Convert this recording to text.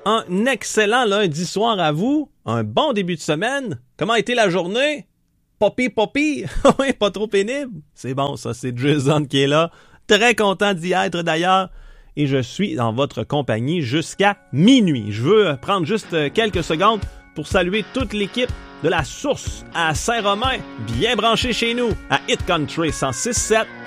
un excellent lundi soir à vous. Un bon début de semaine. Comment a été la journée? Poppy. Oui, pas trop pénible. C'est bon, ça, c'est Jason qui est là. Très content d'y être d'ailleurs. Et je suis dans votre compagnie jusqu'à minuit. Je veux prendre juste quelques secondes pour saluer toute l'équipe de la Source à Saint-Romain, bien branchée chez nous, à Hit Country 106.7